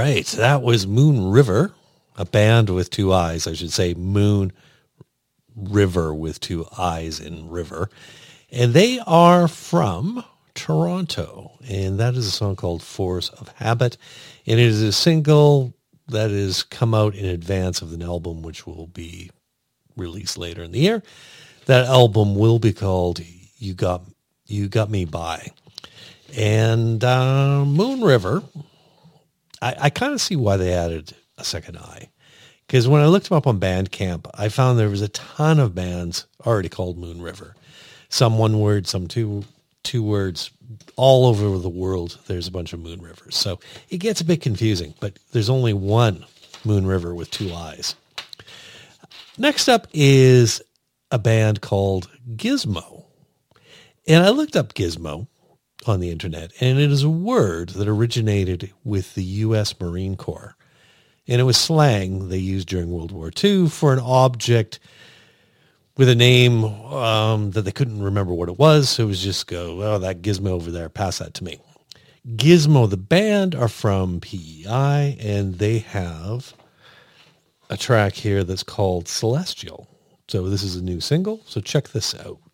right. That was Moon River, a band with two eyes. I should say Moon River with two eyes in river. And they are from Toronto. And that is a song called Force of Habit. And it is a single that has come out in advance of an album which will be released later in the year. That album will be called You Got Me By. And Moon River, I kind of see why they added a second eye. Because when I looked them up on Bandcamp, I found there was a ton of bands already called Moon River. Some one word, some two words. All over the world, there's a bunch of Moon Rivers. So it gets a bit confusing, but there's only one Moon River with two eyes. Next up is a band called Gizmo. And I looked up Gizmo on the internet, and it is a word that originated with the U.S. Marine Corps. And it was slang they used during World War II for an object with a name that they couldn't remember what it was. So it was just go, oh, that Gizmo over there, pass that to me. Gizmo, the band, are from PEI, and they have a track here that's called Celestial. So this is a new single, so check this out.